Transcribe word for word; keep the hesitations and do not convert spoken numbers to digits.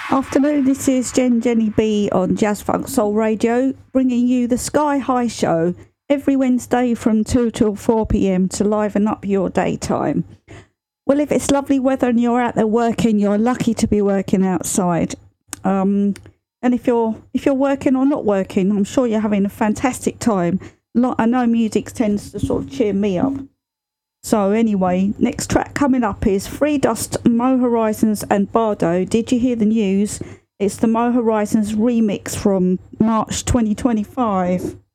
Afternoon, this is Jen Jenny B on Jazz Funk Soul Radio, bringing you the Sky High Show every Wednesday from two till four p.m. to liven up your daytime. Well, if it's lovely weather and you're out there working, you're lucky to be working outside. Um, and if you're if you're working or not working, I'm sure you're having a fantastic time. I know music tends to sort of cheer me up. So anyway, next track coming up is Free Dust, Mo Horizons and Bardo. Did you hear the news? It's the Mo Horizons remix from March twenty twenty-five.